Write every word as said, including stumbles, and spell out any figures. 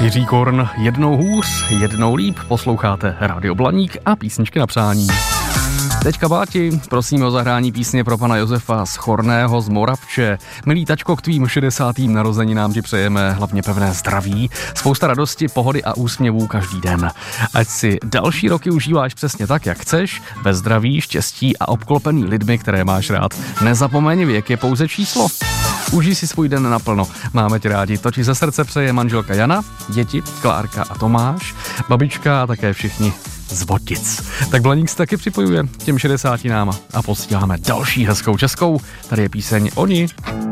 Jiří Korn, jednou hůř, jednou líp, posloucháte Rádio Blaník a písničky na přání. Teďka Báti, prosíme o zahrání písně pro pana Josefa z Chorného z Moravče. Milý tačko, k tvým šedesátým narozeninám ti přejeme hlavně pevné zdraví, spousta radosti, pohody a úsměvů každý den. Ať si další roky užíváš přesně tak, jak chceš, ve zdraví, štěstí a obklopený lidmi, které máš rád. Nezapomeň, věk je pouze číslo. Užij si svůj den naplno. Máme tě rádi. To ti ze srdce přeje manželka Jana, děti, Klárka a Tomáš, babička a také všichni z Votic. Tak Blaník se taky připojuje těm šedesáti náma a posíláme další hezkou českou. Tady je píseň Oni.